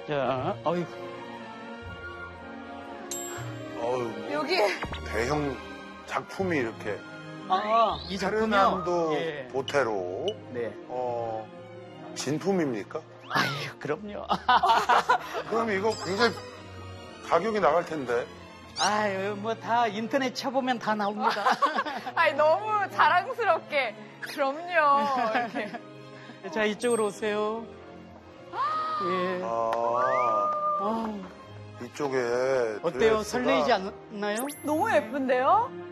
자, 어휴. 여기. 대형 작품이 이렇게. 이 작품이요? 페르난도 예. 보테로. 네. 진품입니까? 아유, 그럼요. 그럼 이거 굉장히 가격이 나갈 텐데. 아유, 뭐 다 인터넷 쳐보면 다 나옵니다. 아니, 너무 자랑스럽게. 그럼요. 이렇게. 자, 이쪽으로 오세요. 예. 이쪽에. 어때요? 드레스가 설레이지 않나요? 너무 예쁜데요?